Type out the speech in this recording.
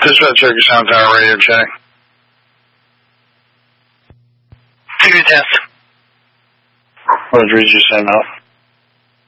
Dispatch Cherokee Sound Tower radio check. Figure test. What did you say now?